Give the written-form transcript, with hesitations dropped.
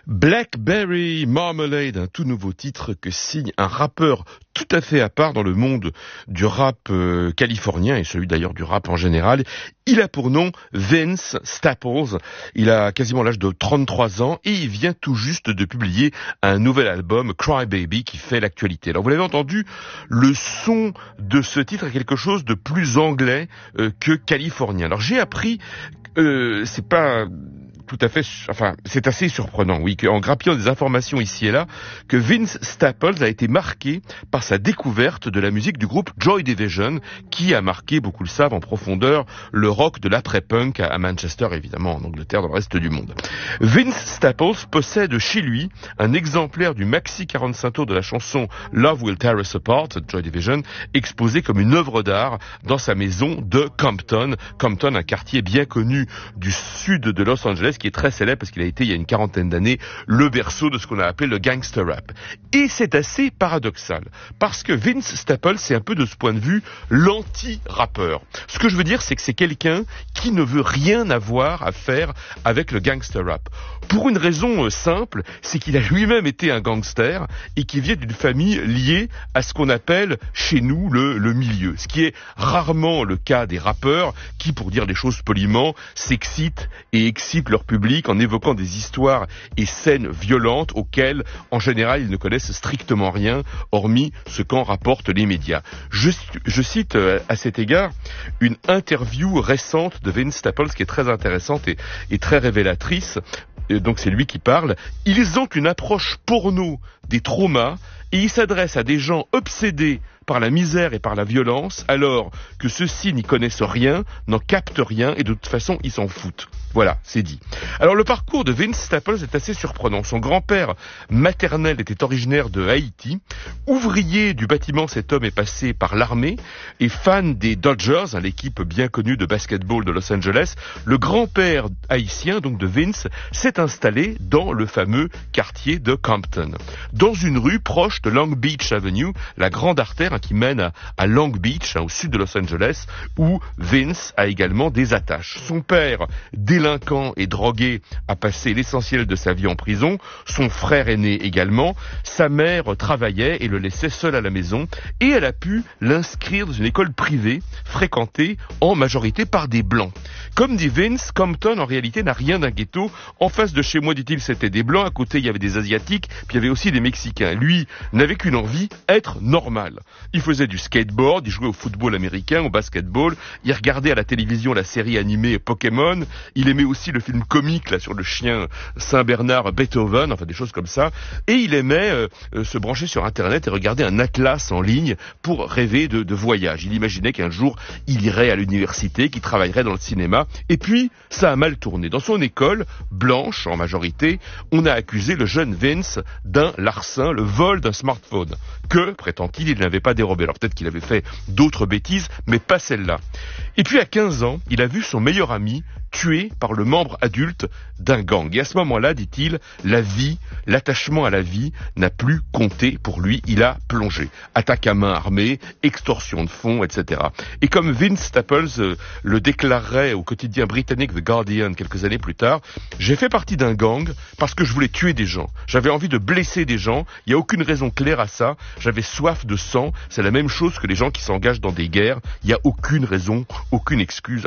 Blackberry Marmalade, un tout nouveau titre que signe un rappeur tout à fait à part dans le monde du rap californien et celui d'ailleurs du rap en général. Il a pour nom Vince Staples. Il a quasiment l'âge de 33 ans et il vient tout juste de publier un nouvel album, Cry Baby, qui fait l'actualité. Alors vous l'avez entendu, le son de ce titre est quelque chose de plus anglais que californien. Alors j'ai appris, c'est pas tout à fait, c'est assez surprenant, oui, qu'en grappillant des informations ici et là, que Vince Staples a été marqué par sa découverte de la musique du groupe Joy Division, qui a marqué, beaucoup le savent, en profondeur, le rock de l'après-punk à Manchester, évidemment, en Angleterre, dans le reste du monde. Vince Staples possède chez lui un exemplaire du maxi 45 tours de la chanson Love Will Tear Us Apart, Joy Division, exposé comme une œuvre d'art dans sa maison de Compton. Compton, un quartier bien connu du sud de Los Angeles, qui est très célèbre parce qu'il a été, il y a une quarantaine d'années, le berceau de ce qu'on a appelé le gangster rap. Et c'est assez paradoxal, parce que Vince Staples, c'est un peu de ce point de vue l'anti-rappeur. Ce que je veux dire, c'est que c'est quelqu'un qui ne veut rien avoir à faire avec le gangster rap. Pour une raison simple, c'est qu'il a lui-même été un gangster et qu'il vient d'une famille liée à ce qu'on appelle chez nous le milieu. Ce qui est rarement le cas des rappeurs qui, pour dire les choses poliment, s'excitent et excitent leur public en évoquant des histoires et scènes violentes auxquelles, en général, ils ne connaissent strictement rien, hormis ce qu'en rapportent les médias. Je cite à cet égard une interview récente de Vince Staples qui est très intéressante et très révélatrice. Donc c'est lui qui parle. Ils ont une approche porno des traumas et ils s'adressent à des gens obsédés par la misère et par la violence, alors que ceux-ci n'y connaissent rien, n'en captent rien et de toute façon ils s'en foutent. Voilà, c'est dit. Alors le parcours de Vince Staples est assez surprenant. Son grand-père maternel était originaire de Haïti. Ouvrier du bâtiment, cet homme est passé par l'armée et fan des Dodgers, l'équipe bien connue de basketball de Los Angeles. Le grand-père haïtien, donc de Vince, s'est installé dans le fameux quartier de Compton, dans une rue proche de Long Beach Avenue, la grande artère qui mène à Long Beach, au sud de Los Angeles, où Vince a également des attaches. Son père, délinquant et drogué, a passé l'essentiel de sa vie en prison. Son frère aîné également. Sa mère travaillait et le laissait seul à la maison. Et elle a pu l'inscrire dans une école privée, fréquentée en majorité par des blancs. Comme dit Vince, Compton en réalité n'a rien d'un ghetto. En face de chez moi, dit-il, c'était des blancs. À côté, il y avait des asiatiques. Puis il y avait aussi des mexicains. Lui n'avait qu'une envie, être normal. Il faisait du skateboard, il jouait au football américain, au basketball. Il regardait à la télévision la série animée Pokémon. Il aimait aussi le film comique là sur le chien Saint-Bernard Beethoven, enfin des choses comme ça. Et il aimait se brancher sur Internet et regarder un atlas en ligne pour rêver de voyage. Il imaginait qu'un jour, il irait à l'université, qu'il travaillerait dans le cinéma. Et puis, ça a mal tourné. Dans son école, blanche en majorité, on a accusé le jeune Vince d'un larcin, le vol d'un smartphone, que, prétend-il, il n'avait pas dérobé. Alors peut-être qu'il avait fait d'autres bêtises, mais pas celle-là. Et puis à 15 ans, il a vu son meilleur ami tué par le membre adulte d'un gang. Et à ce moment-là, dit-il, la vie, l'attachement à la vie n'a plus compté pour lui. Il a plongé. Attaque à main armée, extorsion de fonds, etc. Et comme Vince Staples le déclarerait au quotidien britannique The Guardian quelques années plus tard, j'ai fait partie d'un gang parce que je voulais tuer des gens. J'avais envie de blesser des gens. Il n'y a aucune raison claire à ça. J'avais soif de sang. C'est la même chose que les gens qui s'engagent dans des guerres. Il n'y a aucune raison, aucune excuse